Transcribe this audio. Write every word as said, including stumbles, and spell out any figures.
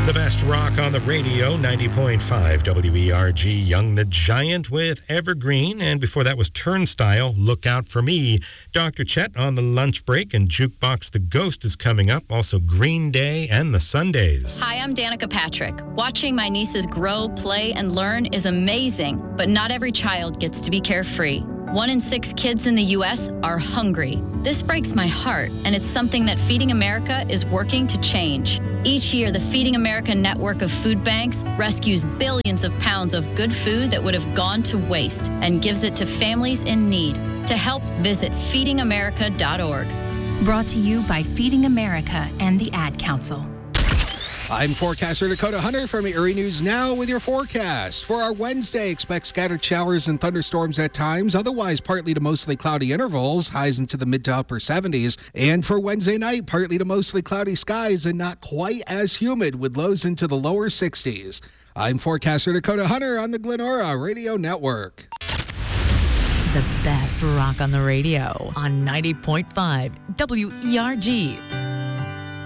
The best rock on the radio, ninety point five W E R G, Young the Giant with Evergreen. And before that was Turnstile, Look Out for Me. Doctor Chet on the lunch break, and Jukebox the Ghost is coming up. Also Green Day and the Sundays. Hi, I'm Danica Patrick. Watching my nieces grow, play, and learn is amazing, but not every child gets to be carefree. One in six kids in the U S are hungry. This breaks my heart, and it's something that Feeding America is working to change. Each year, the Feeding America network of food banks rescues billions of pounds of good food that would have gone to waste and gives it to families in need. To help, visit feeding america dot org. Brought to you by Feeding America and the Ad Council. I'm forecaster Dakota Hunter from Erie News Now with your forecast. For our Wednesday, expect scattered showers and thunderstorms at times, otherwise partly to mostly cloudy intervals, highs into the mid to upper seventies. And for Wednesday night, partly to mostly cloudy skies and not quite as humid with lows into the lower sixties. I'm forecaster Dakota Hunter on the Glenora Radio Network. The best rock on the radio on ninety point five W E R G.